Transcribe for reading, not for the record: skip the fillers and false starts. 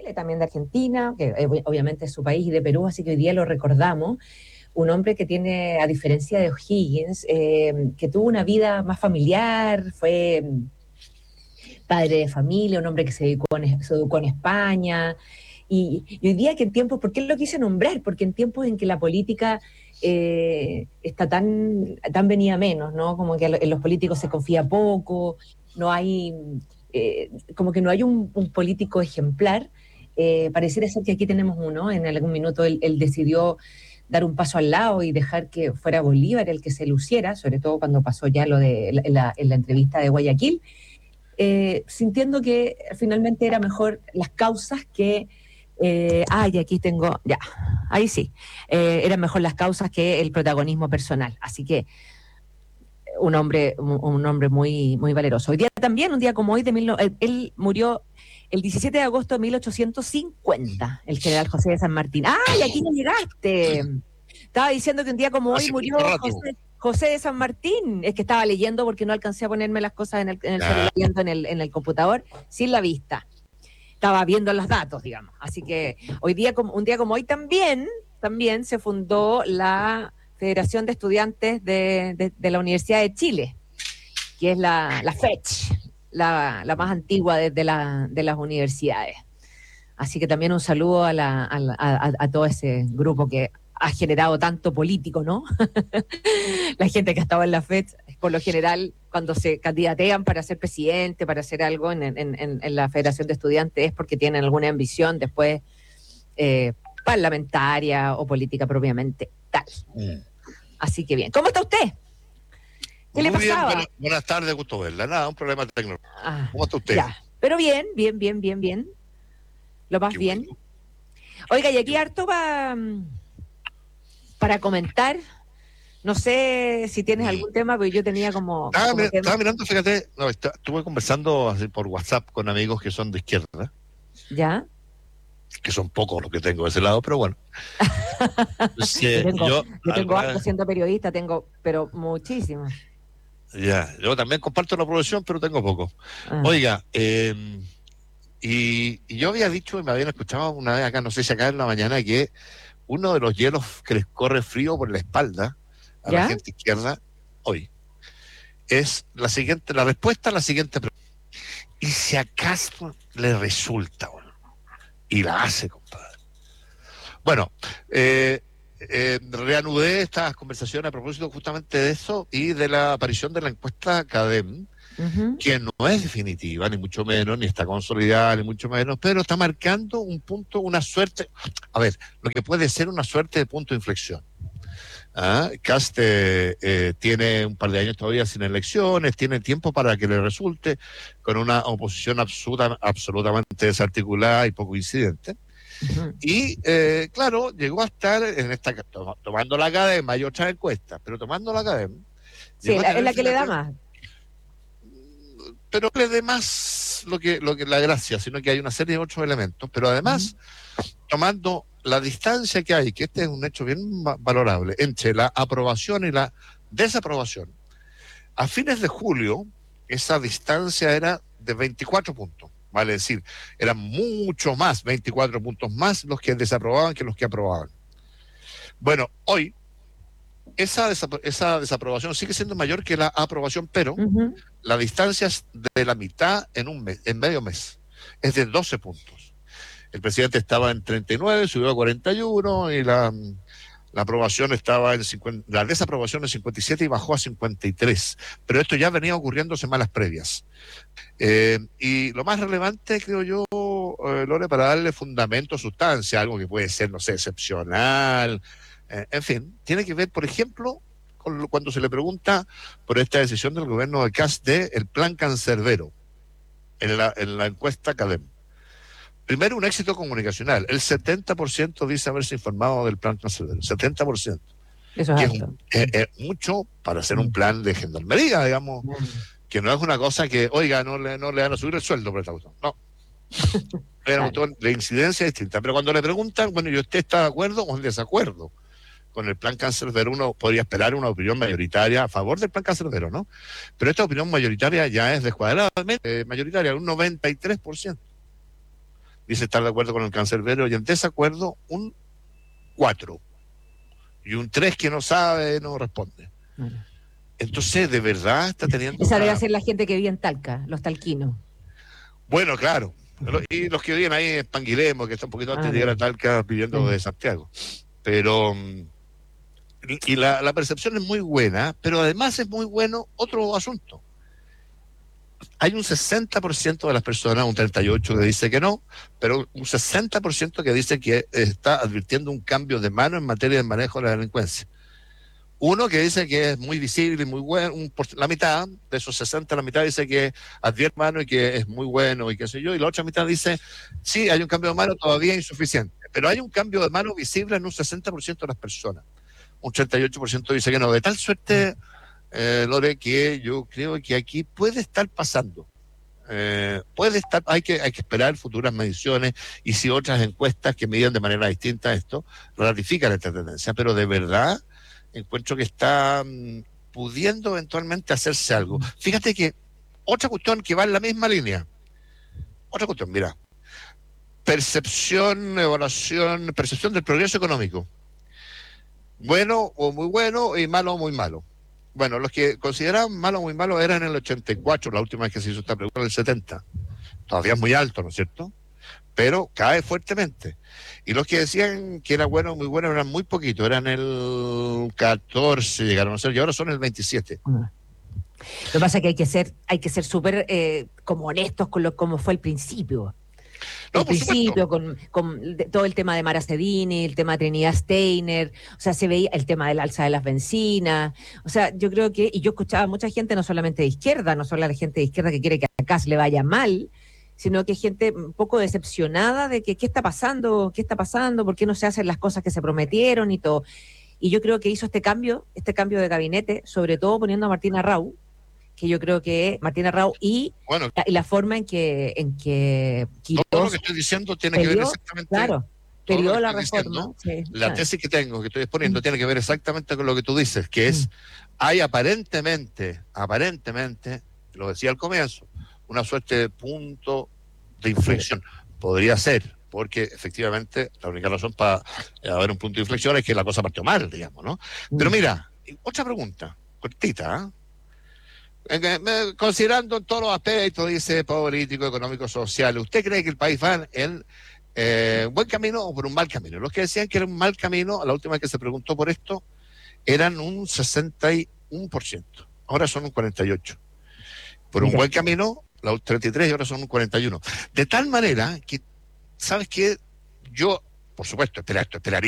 Chile, también de Argentina, que obviamente es su país, y de Perú, así que hoy día lo recordamos. Un hombre que tiene, a diferencia de O'Higgins, que tuvo una vida más familiar, fue padre de familia, un hombre que se educó en España. Y hoy día que en tiempos, ¿por qué lo quise nombrar? Porque en tiempos en que la política está tan venida menos, ¿no? Como que en los políticos se confía poco, no hay, como que no hay un político ejemplar. Pareciera ser que aquí tenemos uno, en algún minuto él decidió dar un paso al lado y dejar que fuera Bolívar el que se luciera, sobre todo cuando pasó ya lo de en la entrevista de Guayaquil, sintiendo que finalmente era mejor las causas que... y aquí tengo, ya, ahí sí, eran mejor las causas que el protagonismo personal. Así que un hombre muy, muy valeroso. Hoy día también, un día como hoy, él murió el 17 de agosto de 1850, el general José de San Martín. ¡Ay, aquí no llegaste! Estaba diciendo que un día como hoy Hace murió mucho rato. José de San Martín. Es que estaba leyendo porque no alcancé a ponerme las cosas en el celular, viendo en el computador, sin la vista. Estaba viendo los datos, digamos. Así que un día como hoy también se fundó la Federación de Estudiantes de la Universidad de Chile, que es la FECH, la más antigua de las universidades. Así que también un saludo a todo ese grupo que ha generado tanto político, ¿no? La gente que ha estado en la FED, por lo general, cuando se candidatean para ser presidente, para hacer algo en la Federación de Estudiantes, es porque tienen alguna ambición después parlamentaria o política propiamente tal. Así que bien. ¿Cómo está usted? ¿Qué le pasaba? Bien, buenas tardes, gusto verla. Nada, un problema tecnológico. ¿Cómo está usted? Ya. Pero bien. Lo más Qué bien. bueno. Oiga, y aquí harto para comentar. No sé si tienes algún tema, porque yo tenía como tema. Estaba mirando, fíjate, estuve conversando así por WhatsApp con amigos que son de izquierda, ¿Ya? que son pocos los que tengo de ese lado, pero bueno. Yo tengo alguna harto siendo periodista, pero muchísimo. yo también comparto la profesión, pero tengo poco. Ah. Oiga, y yo había dicho, y me habían escuchado una vez acá, no sé si acá en la mañana, que uno de los hielos que les corre frío por la espalda a la ¿Ya? gente izquierda hoy es la respuesta a la siguiente pregunta. Y si acaso le resulta, bueno, y la hace, compadre. Bueno, reanudé estas conversaciones a propósito justamente de eso y de la aparición de la encuesta CADEM, que no es definitiva, ni mucho menos, ni está consolidada, ni mucho menos, pero está marcando un punto, una suerte, a ver, lo que puede ser una suerte de punto de inflexión. Kast tiene un par de años todavía sin elecciones, tiene tiempo para que le resulte, con una oposición absolutamente desarticulada y poco incidente. Y claro, llegó a estar en tomando la academia, hay otras encuestas, pero tomando la academia. Sí, es la que le da más. Pero no le dé más lo que la gracia, sino que hay una serie de otros elementos, pero además, tomando la distancia que hay, que este es un hecho bien valorable, entre la aprobación y la desaprobación. A fines de julio, esa distancia era de 24 puntos, vale decir, eran mucho más, 24 puntos más los que desaprobaban que los que aprobaban. Bueno, hoy esa desaprobación sigue siendo mayor que la aprobación, pero la distancia es de la mitad en medio mes, es de 12 puntos. El presidente estaba en 39, subió a 41 y la aprobación estaba en 50, la desaprobación en 57 y bajó a 53. Pero esto ya venía ocurriendo semanas previas. Y lo más relevante, creo yo, Lore, para darle fundamento, sustancia, algo que puede ser, no sé, excepcional, en fin, tiene que ver, por ejemplo, cuando se le pregunta por esta decisión del gobierno de Kast del plan cancerbero en la encuesta CADEM. Primero, un éxito comunicacional. El 70% dice haberse informado del plan cancerbero. 70%. Eso es alto. Es mucho para hacer un plan de gendarmería, digamos, que no es una cosa que, oiga, no le van a subir el sueldo por esta cuestión. No. Claro. La incidencia es distinta. Pero cuando le preguntan, bueno, ¿y usted está de acuerdo o en desacuerdo con el plan cancerbero? Uno podría esperar una opinión mayoritaria a favor del plan cancerbero, ¿no? Pero esta opinión mayoritaria ya es descuadradamente mayoritaria, un 93%. dice estar de acuerdo con el cancerbero, y en desacuerdo un 4. Y un 3 que no sabe, no responde. Bueno. Entonces, de verdad está teniendo Esa debe ser la gente que vive en Talca, los talquinos. Bueno, claro. Y los que viven ahí en Panguilemo, que está un poquito antes de llegar a Talca, pidiendo de Santiago. Pero, y la percepción es muy buena, pero además es muy bueno otro asunto. Hay un 60% de las personas, un 38% que dice que no, pero un 60% que dice que está advirtiendo un cambio de mano en materia de manejo de la delincuencia. Uno que dice que es muy visible y muy bueno, la mitad de esos 60, la mitad dice que advierte mano y que es muy bueno y qué sé yo, y la otra mitad dice, sí, hay un cambio de mano todavía insuficiente, pero hay un cambio de mano visible en un 60% de las personas. Un 38% dice que no. De tal suerte, Lore, que yo creo que aquí puede estar pasando. Puede estar, hay que esperar futuras mediciones y si otras encuestas que miden de manera distinta esto, ratifican esta tendencia, pero de verdad encuentro que está pudiendo eventualmente hacerse algo. Fíjate que otra cuestión que va en la misma línea, otra cuestión, mira, evaluación, percepción del progreso económico. Bueno o muy bueno y malo o muy malo. Bueno, los que consideraban malo o muy malo eran en el 84, la última vez que se hizo esta pregunta, en el 70. Todavía es muy alto, ¿no es cierto? Pero cae fuertemente. Y los que decían que era bueno o muy bueno eran muy poquitos, eran el 14, llegaron a ser, y ahora son el 27. Lo que pasa es que hay que ser súper como honestos con cómo fue el principio. No, El por principio, supuesto. todo el tema de Mara Cedini, el tema de Trinidad Steiner, o sea, se veía el tema del alza de las bencinas, o sea, yo creo que, y yo escuchaba a mucha gente, no solamente de izquierda, no solo la gente de izquierda que quiere que a Kast le vaya mal, sino que gente un poco decepcionada de que qué está pasando, por qué no se hacen las cosas que se prometieron y todo. Y yo creo que hizo este cambio de gabinete, sobre todo poniendo a Martina Rau, que yo creo que Martina Rau y Bueno, la forma en que todo lo Quirós que estoy diciendo tiene que ver exactamente, claro, todo lo peleó que la estoy reforma. diciendo, Sí, la ah, tesis que tengo, que estoy exponiendo, tiene que ver exactamente con lo que tú dices, que mm, es, hay aparentemente, lo decía al comienzo, una suerte de punto de inflexión. Podría ser, porque efectivamente la única razón para haber un punto de inflexión es que la cosa partió mal, digamos, ¿no? Pero mira, otra pregunta, cortita, considerando todos los aspectos, dice, político, económico, social, ¿usted cree que el país va en buen camino o por un mal camino? Los que decían que era un mal camino, a la última vez que se preguntó por esto, eran un 61%, ahora son un 48%. Por un mira. buen camino, la 33% y ahora son un 41%. De tal manera que, ¿sabes qué? Yo, por supuesto, esperaría